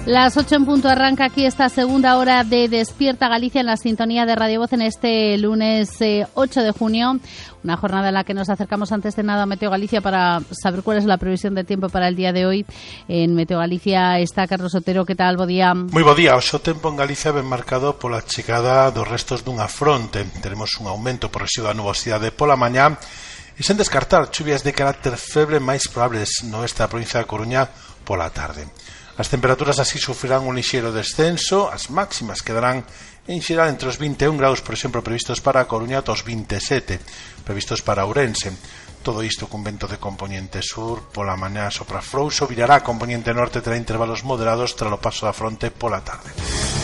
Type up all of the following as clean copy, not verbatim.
Las 8 en punto arranca aquí esta segunda hora de Despierta Galicia en la sintonía de Radio Voz en este lunes 8 de junio. Una jornada en la que nos acercamos antes de nada a Meteo Galicia para saber cuál es la previsión de tiempo para el día de hoy. En Meteo Galicia está Carlos Otero. ¿Qué tal? Bo día. Moi bo día. O xo tempo en Galicia ben marcado pola chegada dos restos dunha fronte. Teremos un aumento progresivo da nubosidade pola mañá e sen descartar chuvias de carácter febre máis probables no oeste da provincia da Coruña pola tarde. As temperaturas así sufrirán un lixeiro descenso, as máximas quedarán en xeral entre os 21 graus, por exemplo, previstos para a Coruña, ata os 27 previstos para Ourense. Todo isto cun vento de componente sur, pola mañá sopra frouxo, virará a componente norte, terá intervalos moderados tras o paso da fronte pola tarde.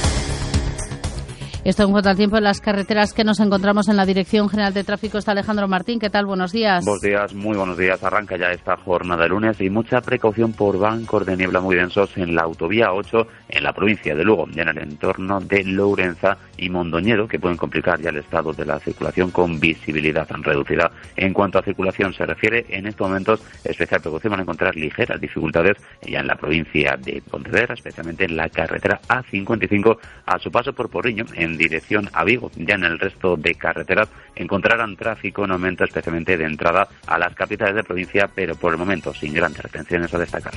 Esto en cuanto al tiempo en las carreteras que nos encontramos en la Dirección General de Tráfico está Alejandro Martín. ¿Qué tal? Buenos días. Buenos días, muy buenos días. Arranca ya esta jornada de lunes y mucha precaución por bancos de niebla muy densos en la autovía 8 en la provincia de Lugo y en el entorno de Lourenza y Mondoñedo, que pueden complicar ya el estado de la circulación con visibilidad reducida. En cuanto a circulación se refiere, en estos momentos especial precaución van a encontrar ligeras dificultades ya en la provincia de Pontevedra, especialmente en la carretera A55 a su paso por Porriño en dirección a Vigo. Ya en el resto de carreteras encontrarán tráfico en aumento, especialmente de entrada a las capitales de provincia, pero por el momento sin grandes retenciones a destacar.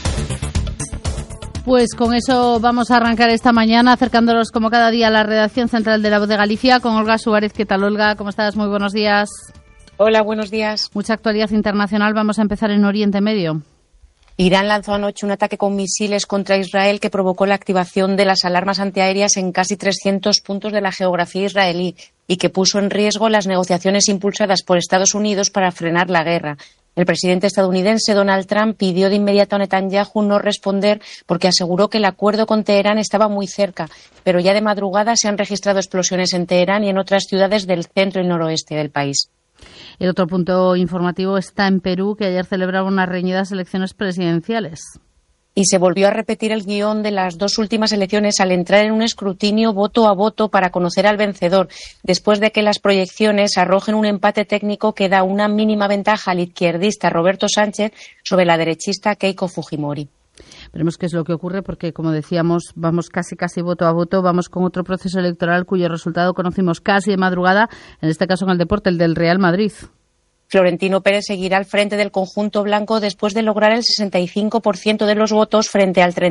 Pues con eso vamos a arrancar esta mañana, acercándonos como cada día a la redacción central de La Voz de Galicia con Olga Suárez. ¿Qué tal, Olga? ¿Cómo estás? Muy buenos días. Hola, buenos días. Mucha actualidad internacional. Vamos a empezar en Oriente Medio. Irán lanzó anoche un ataque con misiles contra Israel que provocó la activación de las alarmas antiaéreas en casi 300 puntos de la geografía israelí y que puso en riesgo las negociaciones impulsadas por Estados Unidos para frenar la guerra. El presidente estadounidense Donald Trump pidió de inmediato a Netanyahu no responder porque aseguró que el acuerdo con Teherán estaba muy cerca, pero ya de madrugada se han registrado explosiones en Teherán y en otras ciudades del centro y noroeste del país. El otro punto informativo está en Perú, que ayer celebraba unas reñidas elecciones presidenciales. Y se volvió a repetir el guión de las dos últimas elecciones al entrar en un escrutinio voto a voto para conocer al vencedor, después de que las proyecciones arrojen un empate técnico que da una mínima ventaja al izquierdista Roberto Sánchez sobre la derechista Keiko Fujimori. Veremos qué es lo que ocurre porque, como decíamos, vamos casi voto a voto. Vamos con otro proceso electoral cuyo resultado conocimos casi de madrugada, en este caso en el deporte, el del Real Madrid. Florentino Pérez seguirá al frente del conjunto blanco después de lograr el 65% de los votos frente al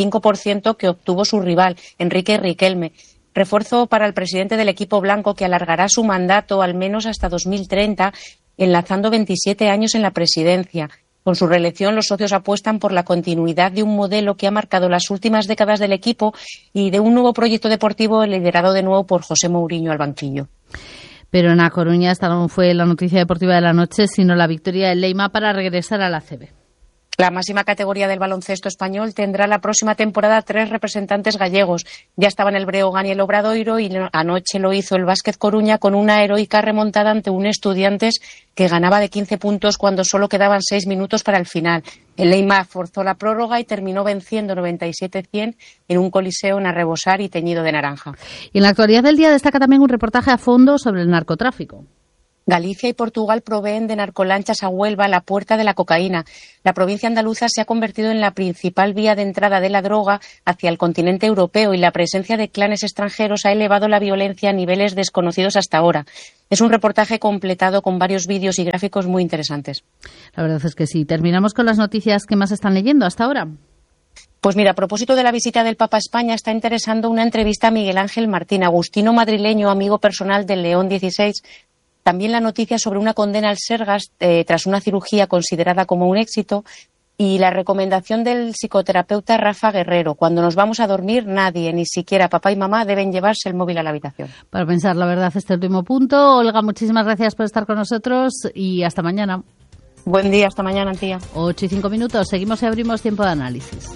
35% que obtuvo su rival, Enrique Riquelme. Refuerzo para el presidente del equipo blanco que alargará su mandato al menos hasta 2030, enlazando 27 años en la presidencia. Con su reelección, los socios apuestan por la continuidad de un modelo que ha marcado las últimas décadas del equipo y de un nuevo proyecto deportivo liderado de nuevo por José Mourinho al banquillo. Pero en A Coruña esta no fue la noticia deportiva de la noche, sino la victoria del Leima para regresar a la ACB. La máxima categoría del baloncesto español tendrá la próxima temporada 3 representantes gallegos. Ya estaban el Breogán y el Obradoiro y anoche lo hizo el Básquet Coruña con una heroica remontada ante un Estudiantes que ganaba de 15 puntos cuando solo quedaban 6 minutos para el final. El Leima forzó la prórroga y terminó venciendo 97-100 en un coliseo en arrebosar y teñido de naranja. Y en la actualidad del día destaca también un reportaje a fondo sobre el narcotráfico. Galicia y Portugal proveen de narcolanchas a Huelva, la puerta de la cocaína. La provincia andaluza se ha convertido en la principal vía de entrada de la droga hacia el continente europeo y la presencia de clanes extranjeros ha elevado la violencia a niveles desconocidos hasta ahora. Es un reportaje completado con varios vídeos y gráficos muy interesantes. La verdad es que sí. Terminamos con las noticias que más están leyendo hasta ahora. Pues mira, a propósito de la visita del Papa a España, está interesando una entrevista a Miguel Ángel Martín, agustino madrileño, amigo personal del León XVI. También la noticia sobre una condena al Sergas tras una cirugía considerada como un éxito y la recomendación del psicoterapeuta Rafa Guerrero. Cuando nos vamos a dormir, nadie, ni siquiera papá y mamá, deben llevarse el móvil a la habitación. Para pensar, la verdad, este último punto. Olga, muchísimas gracias por estar con nosotros y hasta mañana. Buen día, hasta mañana, tía. 8:05. Seguimos y abrimos tiempo de análisis.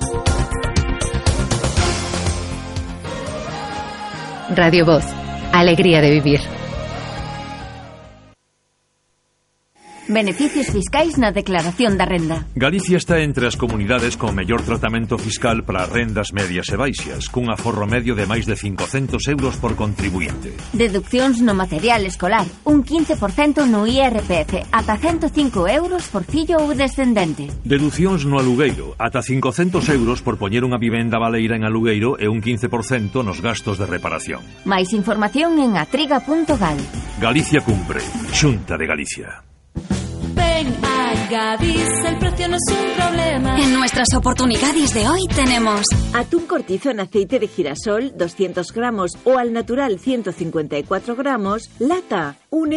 Radio Voz. Alegría de vivir. Beneficios fiscais na declaración da renda. Galicia está entre as comunidades con mellor tratamento fiscal para rendas medias e baixas, cun aforro medio de máis de 500 euros por contribuinte. Deduccións no material escolar, un 15% no IRPF, ata 105 euros por fillo ou descendente. Deducións no alugueiro, ata 500 euros por poñer unha vivenda baleira en alugueiro e un 15% nos gastos de reparación. Máis información en atriga.gal. Galicia cumpre. Xunta de Galicia. Ven a Gadis, el precio no es un problema. En nuestras oportunidades de hoy tenemos atún cortizo en aceite de girasol 200 gramos o al natural 154 gramos, lata,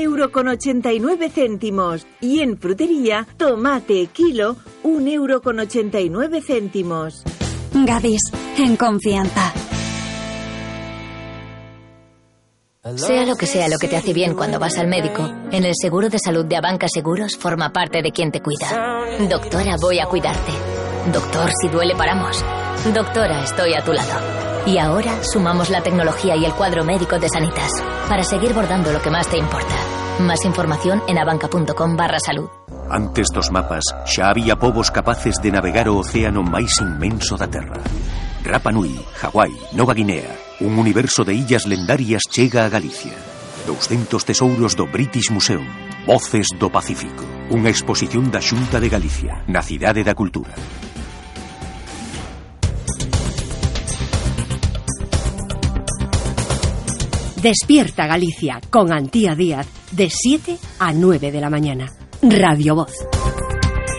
1,89 €. Y en frutería, tomate kilo, 1,89 €. Gadis, en confianza. Sea lo que te hace bien cuando vas al médico, en el seguro de salud de Abanca Seguros forma parte de quien te cuida. Doctora, voy a cuidarte. Doctor, si duele paramos. Doctora, estoy a tu lado. Y ahora sumamos la tecnología y el cuadro médico de Sanitas para seguir bordando lo que más te importa. Más información en abanca.com/salud. Antes dos mapas, xa había povos capaces de navegar o océano máis inmenso da Terra. Rapa Nui, Hawái, Nova Guinea, un universo de illas lendarias chega a Galicia. 200 tesouros do British Museum, Voces do Pacífico. Unha exposición da Xunta de Galicia, na Cidade da Cultura. Despierta Galicia con Antía Díaz, de 7 a 9 de la mañana. Radio Voz.